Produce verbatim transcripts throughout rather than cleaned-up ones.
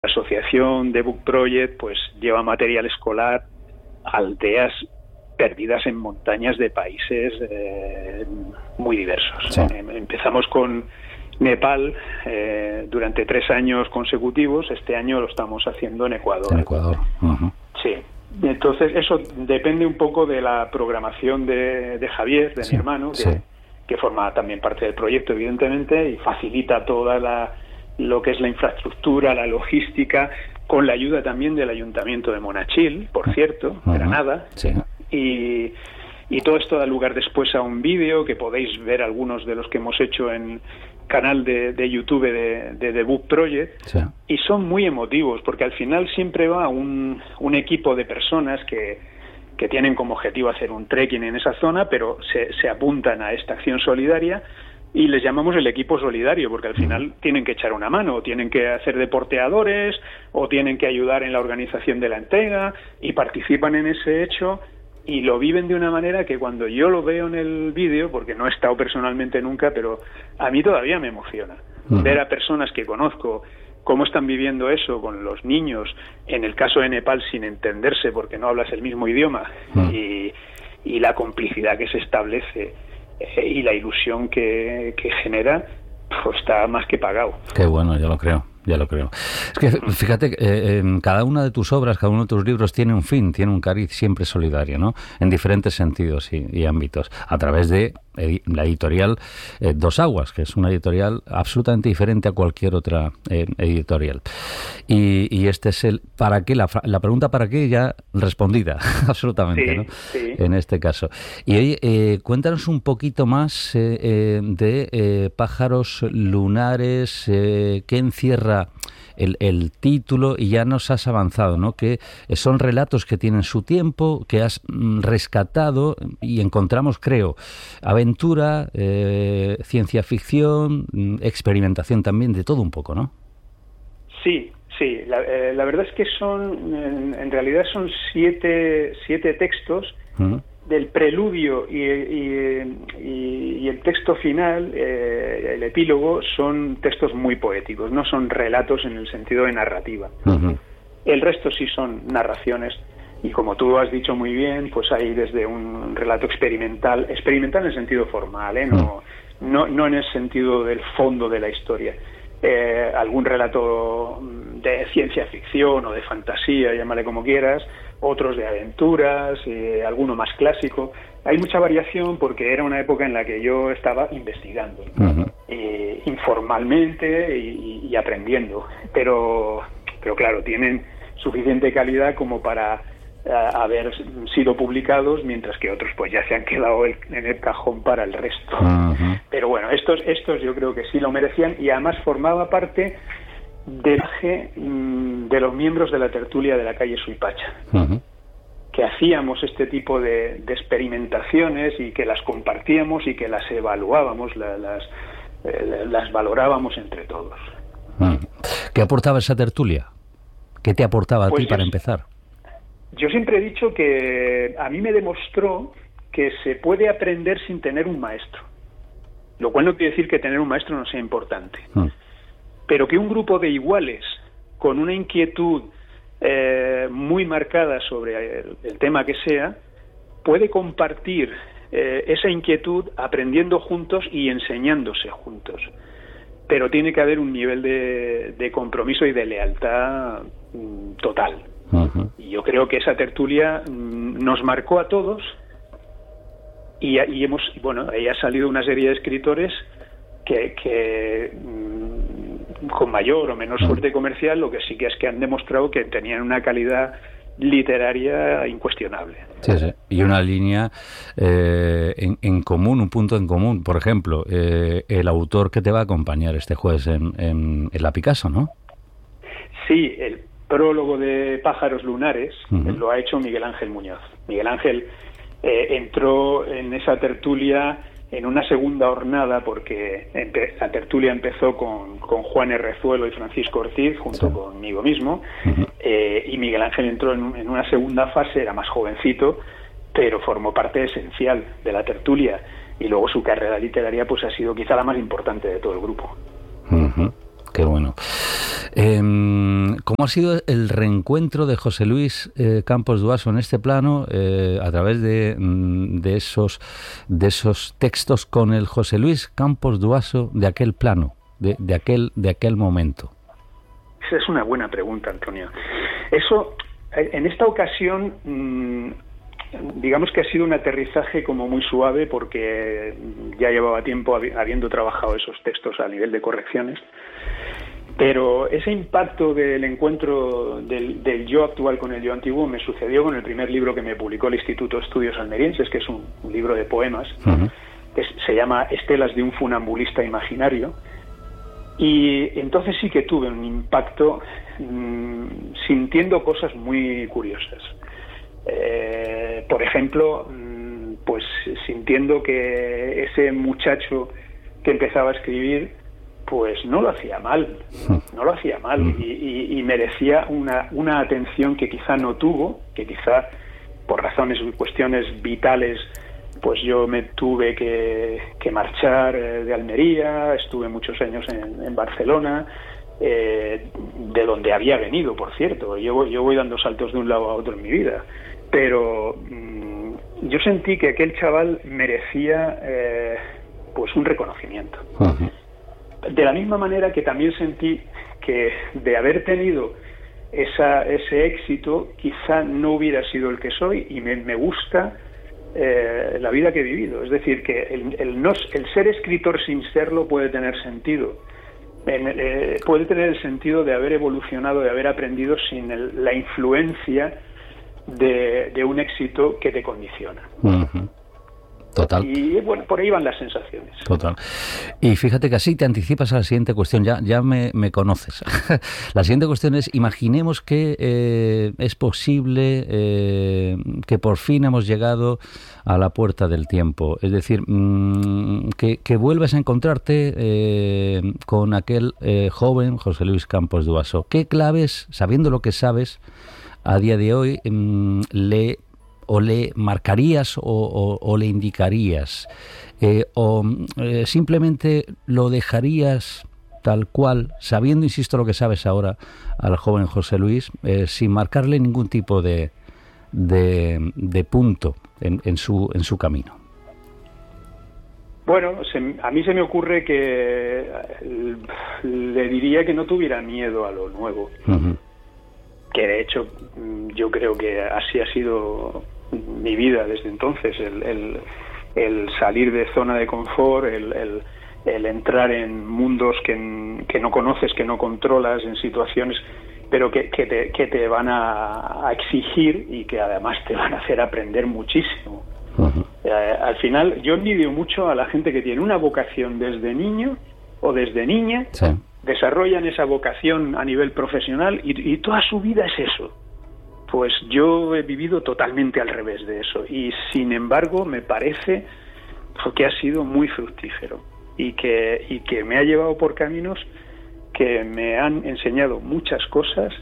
La asociación de Book Project pues lleva material escolar a aldeas perdidas en montañas de países eh, muy diversos. Sí. Empezamos con Nepal eh, durante tres años consecutivos. Este año lo estamos haciendo en Ecuador. En Ecuador. Uh-huh. Sí. Entonces eso depende un poco de la programación de, de Javier, de sí, mi hermano, que, sí. que forma también parte del proyecto, evidentemente, y facilita toda la lo que es la infraestructura, la logística, con la ayuda también del Ayuntamiento de Monachil, por cierto, uh-huh. Granada. Sí. Y, y todo esto da lugar después a un vídeo que podéis ver algunos de los que hemos hecho en canal de, de YouTube de, de The Book Project, sí. Y son muy emotivos porque al final siempre va un, un equipo de personas que, que tienen como objetivo hacer un trekking en esa zona, pero se, se apuntan a esta acción solidaria y les llamamos el equipo solidario porque al final tienen que echar una mano, o tienen que hacer de porteadores o tienen que ayudar en la organización de la entrega y participan en ese hecho. Y lo viven de una manera que cuando yo lo veo en el vídeo, porque no he estado personalmente nunca, pero a mí todavía me emociona. Uh-huh. Ver a personas que conozco, cómo están viviendo eso con los niños, en el caso de Nepal sin entenderse porque no hablas el mismo idioma, uh-huh. y, y la complicidad que se establece eh, y la ilusión que, que genera, pues está más que pagado. Qué bueno, yo lo creo. Ya lo creo. Es que fíjate, eh, en cada una de tus obras, cada uno de tus libros tiene un fin, tiene un cariz siempre solidario, ¿no? En diferentes sentidos y, y ámbitos, a través de edi- la editorial eh, Dos Aguas, que es una editorial absolutamente diferente a cualquier otra eh, editorial. Y, y este es el ¿para qué? La, la pregunta ¿para qué? Ya respondida, absolutamente, sí, ¿no? Sí. En este caso. Y oye, eh, cuéntanos un poquito más eh, eh, de eh, Pájaros Lunares, eh, ¿qué encierra El, el título? Y ya nos has avanzado, ¿no? Que son relatos que tienen su tiempo, que has mm, rescatado y encontramos, creo, aventura, eh, ciencia ficción, mm, experimentación también, de todo un poco, ¿no? Sí, sí. La, eh, la verdad es que son, en, en realidad son siete, siete textos. Uh-huh. Del preludio y, y, y, y el texto final, eh, el epílogo, son textos muy poéticos, no son relatos en el sentido de narrativa. Uh-huh. El resto sí son narraciones y, como tú has dicho muy bien, pues hay desde un relato experimental, experimental en el sentido formal, ¿eh? no, uh-huh. no, no en el sentido del fondo de la historia. Eh, algún relato de ciencia ficción o de fantasía, llámale como quieras, otros de aventuras, eh, alguno más clásico. Hay mucha variación porque era una época en la que yo estaba investigando, uh-huh. eh, informalmente y, y aprendiendo, pero, pero claro, tienen suficiente calidad como para uh, haber sido publicados, mientras que otros pues ya se han quedado el, en el cajón para el resto. Uh-huh. Pero bueno, estos, estos yo creo que sí lo merecían y además formaba parte del de los miembros de la tertulia de la calle Suipacha, uh-huh. que hacíamos este tipo de, de experimentaciones y que las compartíamos y que las evaluábamos, la, las, eh, las valorábamos entre todos. Uh-huh. ¿Qué aportaba esa tertulia? ¿Qué te aportaba a pues ti para yo, empezar? Yo siempre he dicho que a mí me demostró que se puede aprender sin tener un maestro, lo cual no quiere decir que tener un maestro no sea importante. Uh-huh. Pero que un grupo de iguales con una inquietud eh, muy marcada sobre el, el tema que sea, puede compartir eh, esa inquietud aprendiendo juntos y enseñándose juntos. Pero tiene que haber un nivel de, de compromiso y de lealtad mm, total. Uh-huh. Y yo creo que esa tertulia mm, nos marcó a todos y, y hemos, bueno, ahí ha salido una serie de escritores que... que mm, con mayor o menor suerte comercial, lo que sí que es que han demostrado que tenían una calidad literaria incuestionable. Sí, sí. Y una línea eh, en, en común, un punto en común. Por ejemplo, eh, el autor que te va a acompañar este jueves en, en, en La Picasso, ¿no? Sí, el prólogo de Pájaros Lunares uh-huh. lo ha hecho Miguel Ángel Muñoz. Miguel Ángel eh, entró en esa tertulia en una segunda hornada porque empe- la tertulia empezó con, con Juan Errezuelo y Francisco Ortiz junto sí. conmigo mismo, uh-huh. eh, y Miguel Ángel entró en, en una segunda fase, era más jovencito, pero formó parte esencial de la tertulia y luego su carrera literaria pues ha sido quizá la más importante de todo el grupo. Uh-huh. Qué bueno. Eh, ¿Cómo ha sido el reencuentro de José Luis eh, Campos Duaso en este plano eh, a través de, de, esos, de esos textos con el José Luis Campos Duaso de aquel plano, de, de, aquel, de aquel momento? Esa es una buena pregunta, Antonio. Eso, en esta ocasión, mmm, digamos que ha sido un aterrizaje como muy suave, porque ya llevaba tiempo habiendo trabajado esos textos a nivel de correcciones. Pero ese impacto del encuentro del, del yo actual con el yo antiguo me sucedió con el primer libro que me publicó el Instituto de Estudios Almerienses, que es un, un libro de poemas, uh-huh. que se llama Estelas de un funambulista imaginario. Y entonces sí que tuve un impacto mmm, sintiendo cosas muy curiosas. Eh, por ejemplo, mmm, pues sintiendo que ese muchacho que empezaba a escribir pues no lo hacía mal, no lo hacía mal y, y, y merecía una, una atención que quizá no tuvo, que quizá por razones y cuestiones vitales, pues yo me tuve que, que marchar de Almería, estuve muchos años en, en Barcelona, eh, de donde había venido, por cierto. Yo voy, yo voy dando saltos de un lado a otro en mi vida, pero mmm, yo sentí que aquel chaval merecía eh, pues un reconocimiento. Uh-huh. De la misma manera que también sentí que de haber tenido esa, ese éxito, quizá no hubiera sido el que soy, y me, me gusta eh, la vida que he vivido. Es decir, que el, el, no, el ser escritor sin serlo puede tener sentido. En, eh, puede tener el sentido de haber evolucionado, de haber aprendido sin el, la influencia de, de un éxito que te condiciona. Uh-huh. Total. Y bueno, por ahí van las sensaciones. Total. Y fíjate que así te anticipas a la siguiente cuestión, ya, ya me, me conoces. La siguiente cuestión es, imaginemos que eh, es posible eh, que por fin hemos llegado a la puerta del tiempo. Es decir, mmm, que, que vuelves a encontrarte eh, con aquel eh, joven José Luis Campos Duaso. ¿Qué claves, sabiendo lo que sabes a día de hoy, mmm, le... o le marcarías o, o, o le indicarías eh, o eh, simplemente lo dejarías tal cual, sabiendo, insisto, lo que sabes ahora al joven José Luis, eh, sin marcarle ningún tipo de, de, de punto en, en, su, en su camino? Bueno, se, a mí se me ocurre que le diría que no tuviera miedo a lo nuevo. Uh-huh. Que de hecho yo creo que así ha sido mi vida desde entonces, el, el, el salir de zona de confort, el, el, el entrar en mundos que, que no conoces, que no controlas, en situaciones pero que, que, te, que te van a, a exigir y que además te van a hacer aprender muchísimo. Uh-huh. Eh, al final yo envidio mucho a la gente que tiene una vocación desde niño o desde niña, sí. Desarrollan esa vocación a nivel profesional y, y toda su vida es eso. Pues yo he vivido totalmente al revés de eso y sin embargo me parece que ha sido muy fructífero y que, y que me ha llevado por caminos que me han enseñado muchas cosas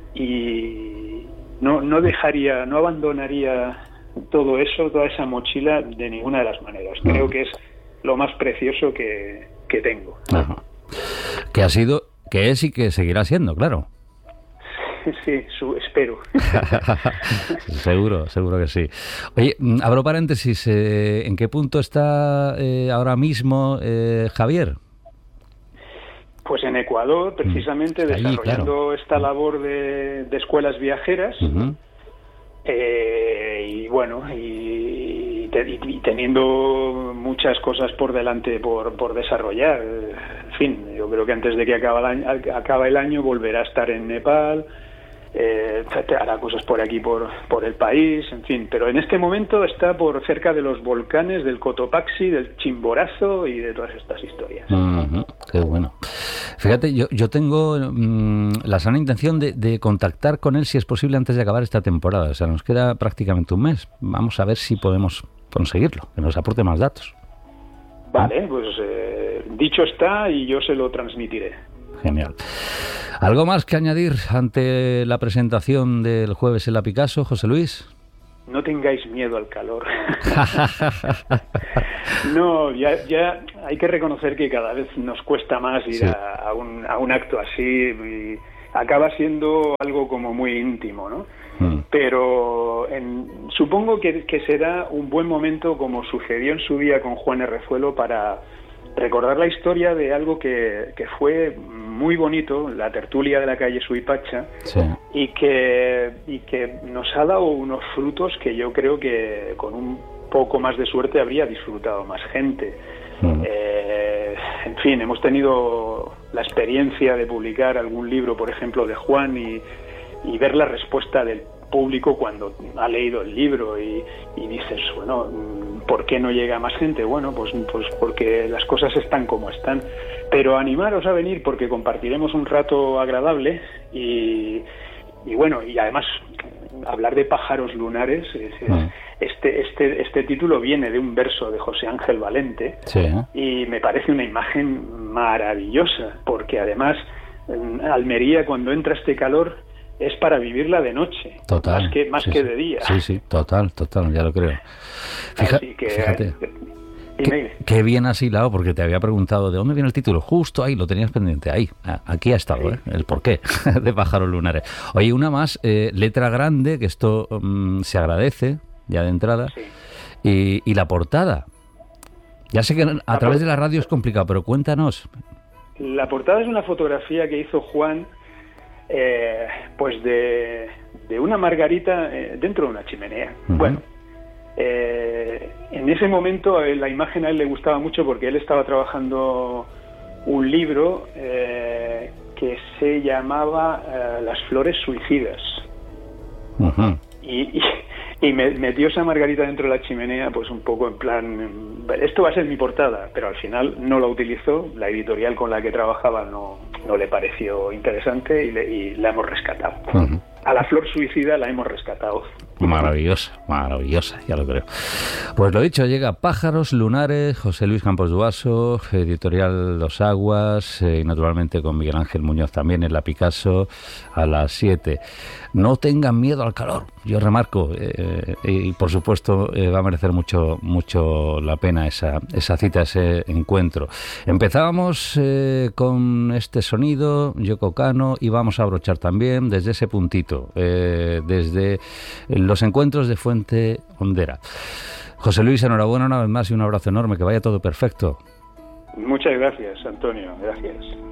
y no, no dejaría, no abandonaría todo eso, toda esa mochila de ninguna de las maneras. Creo que es lo más precioso que, que tengo. Ajá. Que ha sido, que es y que seguirá siendo, claro. Sí, su, espero. Seguro, seguro que sí. Oye, abro paréntesis, eh, ¿en qué punto está eh, ahora mismo eh, Javier? Pues en Ecuador, precisamente, allí, desarrollando claro. esta labor de, de escuelas viajeras. Uh-huh. eh, y bueno, y, y, y teniendo muchas cosas por delante por, por desarrollar. En fin, yo creo que antes de que acabe el año, acabe el año volverá a estar en Nepal. Eh, hará cosas por aquí, por, por el país, en fin, pero en este momento está por cerca de los volcanes del Cotopaxi, del Chimborazo y de todas estas historias. Uh-huh, qué bueno. Fíjate, yo, yo tengo mmm, la sana intención de, de contactar con él si es posible antes de acabar esta temporada, o sea, nos queda prácticamente un mes. Vamos a ver si podemos conseguirlo, que nos aporte más datos. Vale, pues eh, dicho está y yo se lo transmitiré. Genial. ¿Algo más que añadir ante la presentación del jueves en la Picasso, José Luis? no tengáis miedo al calor. No, ya, ya hay que reconocer que cada vez nos cuesta más ir sí. a, a, un, a un acto así y acaba siendo algo como muy íntimo, ¿no? Mm. Pero en, supongo que, que será un buen momento, como sucedió en su día con Juan Errezuelo, para recordar la historia de algo que, que fue muy bonito, la tertulia de la calle Suipacha, sí. y que y que nos ha dado unos frutos que yo creo que con un poco más de suerte habría disfrutado más gente. Mm. Eh, en fin, hemos tenido la experiencia de publicar algún libro, por ejemplo, de Juan, y, y ver la respuesta del público cuando ha leído el libro y, y dices, bueno, ¿por qué no llega más gente? Bueno, pues, pues porque las cosas están como están. Pero animaros a venir porque compartiremos un rato agradable y, y bueno, y además hablar de pájaros lunares, es, es, este, este, este título viene de un verso de José Ángel Valente, sí. y me parece una imagen maravillosa, porque además en Almería, cuando entra este calor, es para vivirla de noche, total, más que más sí, que sí. de día. Sí, sí, total, total, ya lo creo. Fija, Así que, fíjate, qué, qué bien has hilado, porque te había preguntado de dónde viene el título, justo ahí, lo tenías pendiente, ahí, aquí ha estado, sí. ¿eh? El porqué de Pájaros Lunares. Oye, una más, eh, letra grande, que esto um, se agradece, ya de entrada, sí. y, y la portada. Ya sé que a la través por... de la radio es complicado, pero cuéntanos. La portada es una fotografía que hizo Juan, Eh, pues de, de una margarita eh, dentro de una chimenea. Uh-huh. Bueno, eh, en ese momento eh, la imagen a él le gustaba mucho porque él estaba trabajando un libro eh, que se llamaba eh, Las flores suicidas. Uh-huh. y, y, y me metió esa margarita dentro de la chimenea, pues un poco en plan, esto va a ser mi portada, pero al final no la utilizó, la editorial con la que trabajaba no, no le pareció interesante y, le, y la hemos rescatado. Uh-huh. A la flor suicida la hemos rescatado. Maravillosa, maravillosa, ya lo creo. Pues lo dicho, llega Pájaros Lunares, José Luis Campos Duaso, editorial Los Aguas, eh, y naturalmente con Miguel Ángel Muñoz también en la Picasso a las siete. No tengan miedo al calor, yo remarco, eh, y por supuesto eh, va a merecer mucho mucho la pena esa, esa cita, ese encuentro. Empezábamos eh, con este sonido, Yoko Kanno, y vamos a abrochar también desde ese puntito, eh, desde el los encuentros de Fuente Hondera. José Luis, enhorabuena una vez más y un abrazo enorme, que vaya todo perfecto. Muchas gracias, Antonio, gracias.